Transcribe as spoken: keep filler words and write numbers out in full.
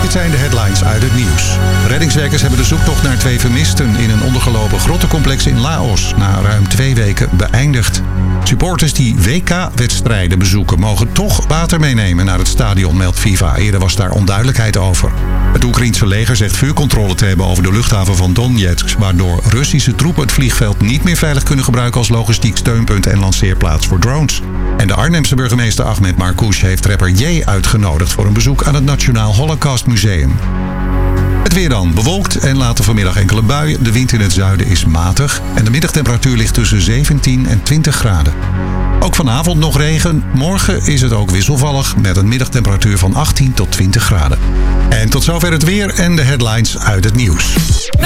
Dit zijn de headlines uit het nieuws. Reddingswerkers hebben de zoektocht naar twee vermisten in een ondergelopen grottencomplex in Laos na ruim twee weken beëindigd. Supporters die W K-wedstrijden bezoeken mogen toch water meenemen naar het stadion, meldt FIFA. Eerder was daar onduidelijkheid over. Het Oekraïense leger zegt vuurcontrole te hebben over de luchthaven van Donetsk, waardoor Russische troepen het vliegveld niet meer veilig kunnen gebruiken als logistiek steunpunt en lanceerplaats voor drones. En de Arnhemse burgemeester Ahmed Marcouch heeft rapper J uitgenodigd voor een bezoek aan het Nationaal Holocaust Museum. Het weer dan. Bewolkt en later vanmiddag enkele buien. De wind in het zuiden is matig en de middagtemperatuur ligt tussen zeventien en twintig graden. Ook vanavond nog regen. Morgen is het ook wisselvallig met een middagtemperatuur van achttien tot twintig graden. En tot zover het weer en de headlines uit het nieuws.